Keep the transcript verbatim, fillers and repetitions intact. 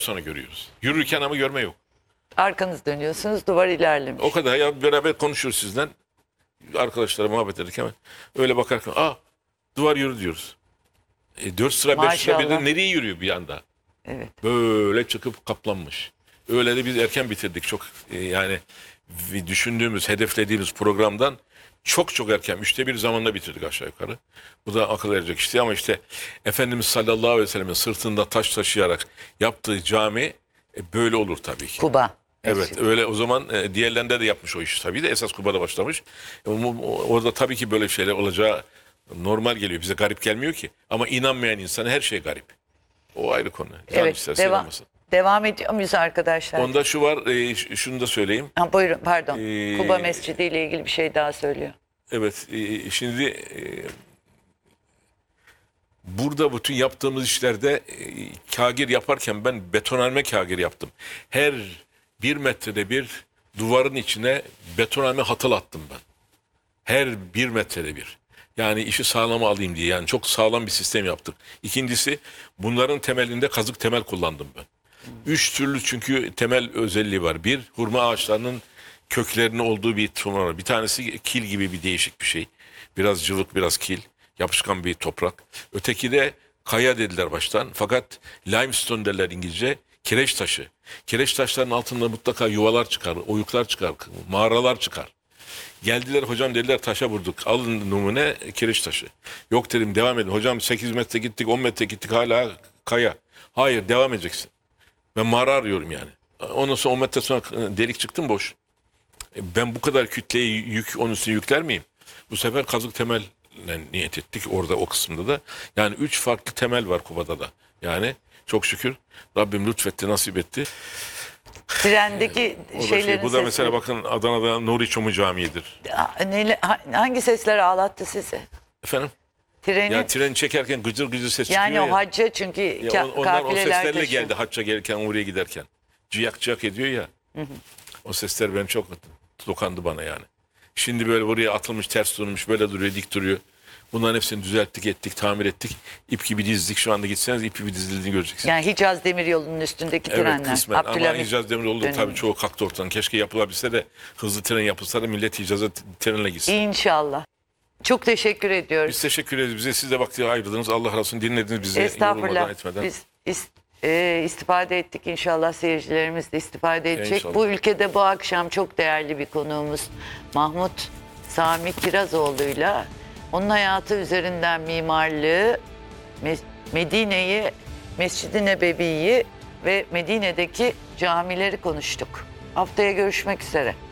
sonra görüyoruz. Yürürken ama görme yok. Arkanız dönüyorsunuz, duvar ilerlemiş. O kadar ya, beraber konuşuyoruz sizden. Arkadaşlara muhabbet ederken öyle bakarken aa duvar yürü diyoruz. E, dört sıra beş sıra birden nereye yürüyor bir anda? Evet. Böyle çıkıp kaplanmış. Öyle de biz erken bitirdik. Çok e, yani düşündüğümüz, hedeflediğimiz programdan çok çok erken. Üçte bir zamanda bitirdik aşağı yukarı. Bu da akıl verecek işte ama işte Efendimiz sallallahu aleyhi ve sellem'in sırtında taş taşıyarak yaptığı cami e, böyle olur tabii ki. Kuba. Evet Mescidi. öyle o zaman e, diğerlerinde de yapmış o işi tabii de esas Kuba'da başlamış. E, o- orada tabii ki böyle şeyler olacağı normal geliyor. Bize garip gelmiyor ki. Ama inanmayan insana her şey garip. O ayrı konu. Can Evet, isterse devam, inanmasın. devam ediyor muyuz arkadaşlar? Onda şu var, e, ş- şunu da söyleyeyim. Ha, buyurun, pardon. Ee, Kuba Mescidi ile ilgili bir şey daha söylüyor. Evet, e, şimdi e, burada bütün yaptığımız işlerde e, kagir yaparken ben betonarme kagir yaptım. Her bir metrede bir duvarın içine betonarme hatıl attım ben. Her bir metrede bir. Yani işi sağlama alayım diye. Yani çok sağlam bir sistem yaptık. İkincisi bunların temelinde kazık temel kullandım ben. Üç türlü çünkü temel özelliği var. Bir, hurma ağaçlarının köklerinin olduğu bir toprak var. Bir tanesi kil gibi bir değişik bir şey. Biraz cıvık, biraz kil. Yapışkan bir toprak. Öteki de kaya dediler baştan. Fakat limestone derler İngilizce. Kireç taşı. Kireç taşlarının altında mutlaka yuvalar çıkar, oyuklar çıkar, mağaralar çıkar. Geldiler hocam dediler taşa vurduk. Alın numune kireç taşı. Yok dedim devam edin. Hocam sekiz metre gittik on metre gittik hala kaya. Hayır devam edeceksin. Ben mağara arıyorum yani. Ondan sonra on metre sonra delik çıktım boş. E, Ben bu kadar kütleyi yük onun üstüne yükler miyim? Bu sefer kazık temel niyet ettik orada o kısımda da. Yani üç farklı temel var Kuba'da da. Yani çok şükür Rabbim lütfetti nasip etti. Trendeki O da şeylerin şey, bu da mesela sesleri- bakın Adana'da Nuri Çomu Camii'dir. Ha, neyle- ha- hangi sesler ağlattı sizi? Efendim? Trenin, Ya tren çekerken gıcır gıcır ses yani çıkıyor o ya. hacca çünkü Ya ka- on- onlar o kafileler seslerle taşıyor. geldi hacca gelirken oraya giderken. Ciyak ciyak ediyor ya. O sesler benim çok dokandı bana yani. Şimdi böyle buraya atılmış ters durmuş böyle duruyor dik duruyor. Bunların hepsini düzelttik ettik tamir ettik. İp gibi dizdik şu anda gitseniz ip gibi dizildiğini göreceksiniz. Yani Hicaz Demiryolu'nun üstündeki Evet trenler. kısmen ama Abdülhamit Hicaz Demiroğlu dönemi. tabii çoğu kalktı ortadan. Keşke yapılabilse de hızlı tren yapılsa da millet Hicaz'a t- trenle gitsin. İnşallah. Çok teşekkür ediyoruz. Biz teşekkür ederiz. Bize siz de vakti ayırdınız. Allah razı olsun dinlediniz bizi yorulmadan Estağfurullah. etmeden. Biz is- e, istifade ettik. İnşallah seyircilerimiz de istifade edecek. İnşallah. Bu ülkede bu akşam çok değerli bir konuğumuz Mahmut Sami Kirazoğlu'yla onun hayatı üzerinden mimarlığı, Me- Medine'yi, Mescid-i Nebevi'yi ve Medine'deki camileri konuştuk. Haftaya görüşmek üzere.